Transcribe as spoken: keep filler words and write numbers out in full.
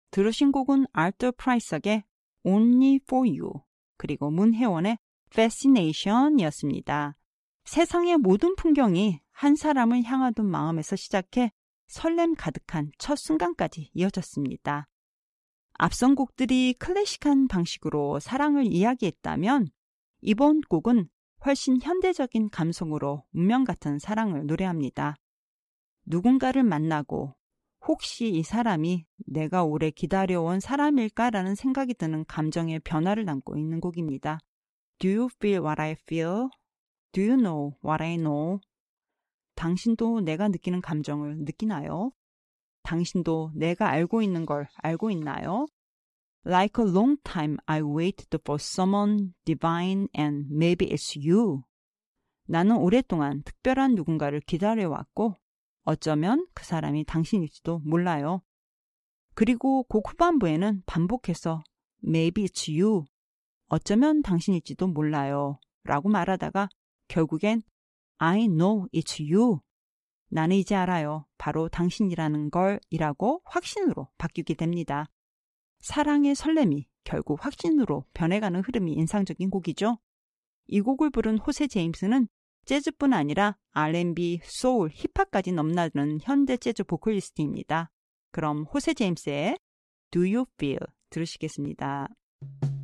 들으신 곡은 아더 프라이석의 Only for You 그리고 문혜원의 Fascination이었습니다. 세상의 모든 풍경이 한 사람을 향하던 마음에서 시작해 설렘 가득한 첫 순간까지 이어졌습니다. 앞선 곡들이 클래식한 방식으로 사랑을 이야기했다면 이번 곡은 훨씬 현대적인 감성으로 운명 같은 사랑을 노래합니다. 누군가를 만나고 혹시 이 사람이 내가 오래 기다려온 사람일까라는 생각이 드는 감정의 변화를 담고 있는 곡입니다. Do you feel what I feel? Do you know what I know? 당신도 내가 느끼는 감정을 느끼나요? 당신도 내가 알고 있는 걸 알고 있나요? Like a long time I waited for someone divine and maybe it's you. 나는 오랫동안 특별한 누군가를 기다려왔고 어쩌면 그 사람이 당신일지도 몰라요. 그리고 곡 후반부에는 반복해서 Maybe it's you. 어쩌면 당신일지도 몰라요. 라고 말하다가 결국엔 I know it's you. 나는 이제 알아요. 바로 당신이라는 걸 이라고 확신으로 바뀌게 됩니다. 사랑의 설렘이 결국 확신으로 변해가는 흐름이 인상적인 곡이죠. 이 곡을 부른 호세 제임스는 재즈뿐 아니라 알앤비, 소울, 힙합까지 넘나드는 현대 재즈 보컬리스트입니다. 그럼 호세 제임스의 Do You Feel 들으시겠습니다.